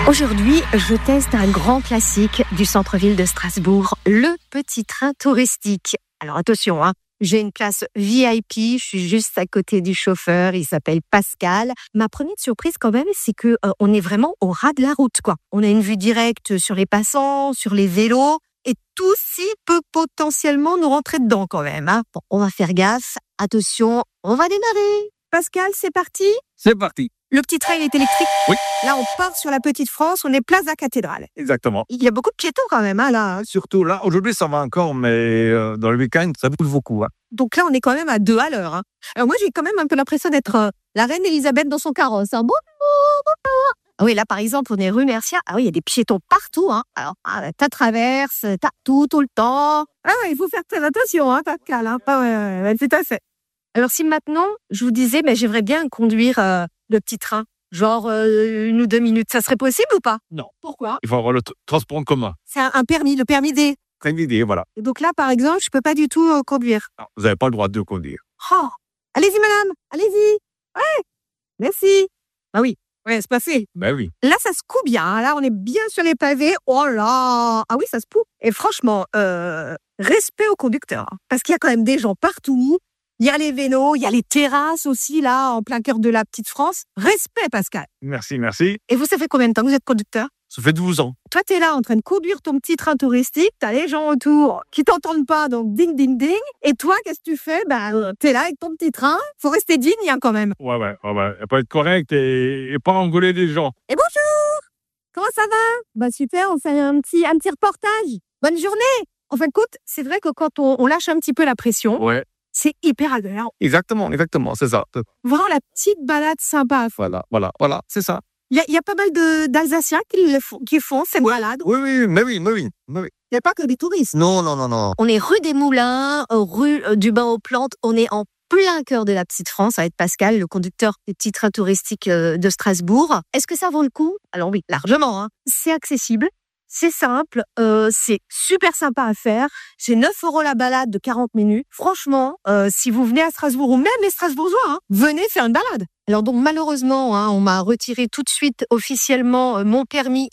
Aujourd'hui, je teste un grand classique du centre-ville de Strasbourg, le petit train touristique. Alors attention, j'ai une place VIP, je suis juste à côté du chauffeur, il s'appelle Pascal. Ma première surprise quand même, c'est que on est vraiment au ras de la route, quoi. On a une vue directe sur les passants, sur les vélos, et tout ci peut potentiellement nous rentrer dedans quand même. Bon, on va faire gaffe. Attention, on va démarrer. Pascal, c'est parti ? C'est parti. Le petit train, il est électrique ? Oui. Là, on part sur la Petite France, on est place de la Cathédrale. Exactement. Il y a beaucoup de piétons quand même, là. Surtout là, aujourd'hui ça va encore, mais dans le week-end, ça bouge beaucoup. Donc là, on est quand même à 2 à l'heure. Alors moi, j'ai quand même un peu l'impression d'être la reine Elisabeth dans son carrosse. Bonjour. Ah oui, là, par exemple, on est rue Mercier. Ah oui, il y a des piétons partout. Alors, t'as traverse, t'as tout le temps. Ah oui, il faut faire très attention, Pascal. Ouais, c'est assez. Alors si maintenant, je vous disais, j'aimerais bien conduire le petit train, genre 1 ou 2 minutes, ça serait possible ou pas ? Non. Pourquoi ? Il faut avoir le transport en commun. C'est un permis, le permis D. C'est une idée, voilà. Et donc là, par exemple, je peux pas du tout conduire. Non, vous n'avez pas le droit de conduire. Oh, allez-y, madame, allez-y. Ouais, merci. Ah oui, ouais, c'est passé. Ben oui. Là, ça se coud bien. Là, on est bien sur les pavés. Oh là, ah oui, ça se poue. Et franchement, respect aux conducteurs, parce qu'il y a quand même des gens partout. Il y a les vélos, il y a les terrasses aussi, là, en plein cœur de la Petite France. Respect, Pascal. Merci. Et vous, ça fait combien de temps que vous êtes conducteur ? Ça fait 12 ans. Toi, t'es là en train de conduire ton petit train touristique, t'as les gens autour qui t'entendent pas, donc ding, ding, ding. Et toi, qu'est-ce que tu fais ? T'es là avec ton petit train. Faut rester digne, quand même. Ouais. Il faut être correct et pas engueuler les gens. Et bonjour ! Comment ça va ? Super, on fait un petit reportage. Bonne journée ! En fin de compte, c'est vrai que quand on lâche un petit peu la pression, Ouais. c'est hyper agréable. Exactement, c'est ça. Vraiment la petite balade sympa à faire. Voilà, c'est ça. Il y a pas mal d'Alsaciens qui font cette balade. Oui, mais oui. Il n'y a pas que des touristes. Non. On est rue des Moulins, rue du Bain-aux-Plantes. On est en plein cœur de la Petite France avec Pascal, le conducteur des petits trains touristiques de Strasbourg. Est-ce que ça vaut le coup ? Alors oui, largement. C'est accessible. C'est simple, c'est super sympa à faire. C'est 9 € la balade de 40 minutes. Franchement, si vous venez à Strasbourg, ou même les Strasbourgeois, venez faire une balade. Alors donc malheureusement, on m'a retiré tout de suite officiellement mon permis